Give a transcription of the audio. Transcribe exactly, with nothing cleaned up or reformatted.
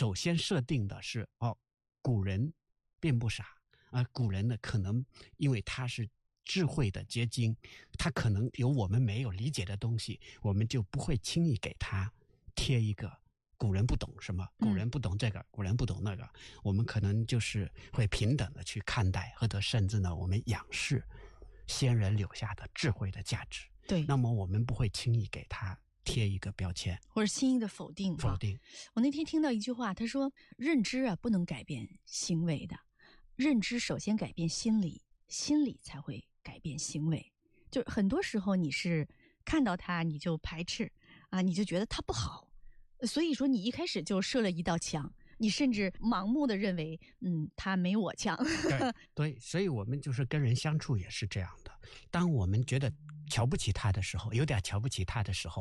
首先设定的是哦，古人并不傻啊、呃，古人呢可能因为他是智慧的结晶，他可能有我们没有理解的东西，我们就不会轻易给他贴一个古人不懂什么，古人不懂这个、嗯、古人不懂那个，我们可能就是会平等的去看待，或者甚至呢我们仰视先人留下的智慧的价值。 对， 那么我们不会轻易给他贴一个标签或者轻易的否定否定。 我那天听到一句话，他说认知啊不能改变行为的，认知首先改变心理，心理才会改变行为。就很多时候你是看到它你就排斥啊，你就觉得它不好，所以说你一开始就设了一道墙，你甚至盲目的认为嗯，它没我强。 对对，所以我们就是跟人相处也是这样的，当我们觉得瞧不起他的时候，有点瞧不起他的时候，